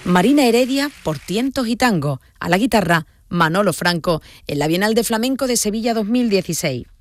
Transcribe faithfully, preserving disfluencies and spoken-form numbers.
Marina Heredia por Tientos y Tango. A la guitarra, Manolo Franco, en la Bienal de Flamenco de Sevilla dos mil dieciséis.